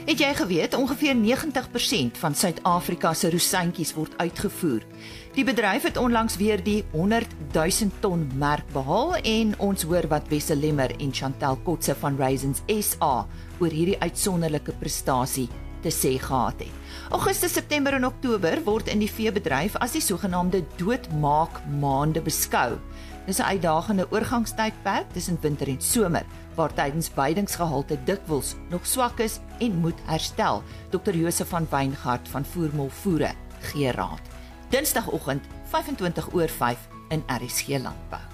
Het jy geweet, ongeveer 90% van Suid-Afrika se rozijntjies word uitgevoer. Die bedryf het onlangs weer die 100.000 ton merk behaal en ons hoor wat Wesse Lemmer en Chantel Kotse van Raisins SA oor hierdie uitsonderlike prestasie te sê gehad het. Augustus, September en Oktober word in die veebedryf as die sogenaamde doodmaak maande beskou. Dis 'n uitdagende oorgangstydperk tussen winter en somer, waar tydens veidingsgehalte dikwels nog swak is en moet herstel. Dr. Josef van Wijngaard van Voermol Voere gee raad. Dinsdagoggend 5:25 oor 5 in RSG Landbou.